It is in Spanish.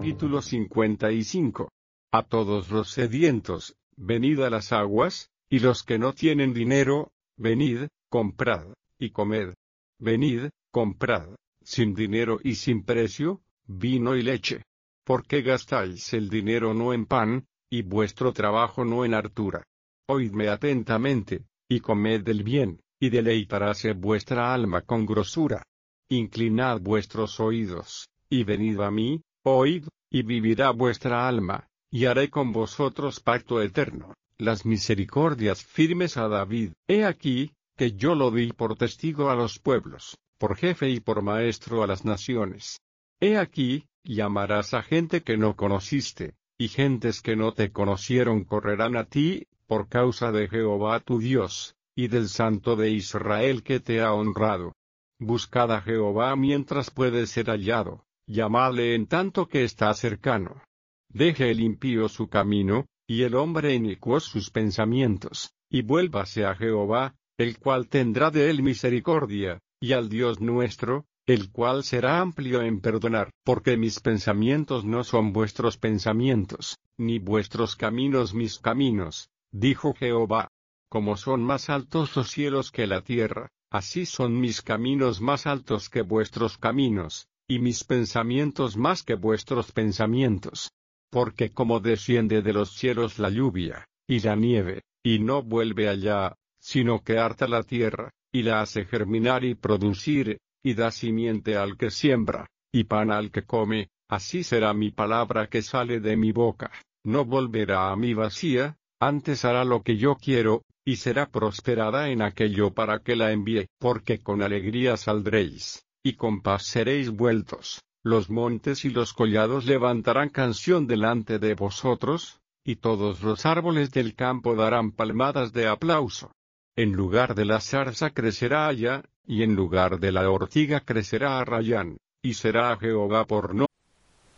Capítulo 55. A todos los sedientos, venid a las aguas, y los que no tienen dinero, venid, comprad, y comed. Venid, comprad, sin dinero y sin precio, vino y leche. ¿Por qué gastáis el dinero no en pan, y vuestro trabajo no en hartura? Oídme atentamente, y comed del bien, y deleitaráse vuestra alma con grosura. Inclinad vuestros oídos, y venid a mí, oíd, y vivirá vuestra alma, y haré con vosotros pacto eterno, las misericordias firmes a David. He aquí, que yo lo di por testigo a los pueblos, por jefe y por maestro a las naciones. He aquí, llamarás a gente que no conociste, y gentes que no te conocieron correrán a ti, por causa de Jehová tu Dios, y del Santo de Israel que te ha honrado. Buscad a Jehová mientras puede ser hallado, llamadle en tanto que está cercano. Deje el impío su camino, y el hombre inicuo sus pensamientos, y vuélvase a Jehová, el cual tendrá de él misericordia, y al Dios nuestro, el cual será amplio en perdonar. Porque mis pensamientos no son vuestros pensamientos, ni vuestros caminos mis caminos, dijo Jehová. Como son más altos los cielos que la tierra, así son mis caminos más altos que vuestros caminos, y mis pensamientos más que vuestros pensamientos. Porque como desciende de los cielos la lluvia, y la nieve, y no vuelve allá, sino que harta la tierra, y la hace germinar y producir, y da simiente al que siembra, y pan al que come, así será mi palabra que sale de mi boca, no volverá a mí vacía, antes hará lo que yo quiero, y será prosperada en aquello para que la envíe. Porque con alegría saldréis, y con paz seréis vueltos. Los montes y los collados levantarán canción delante de vosotros, y todos los árboles del campo darán palmadas de aplauso. En lugar de la zarza crecerá haya, y en lugar de la ortiga crecerá arrayán, y será a Jehová por nombre.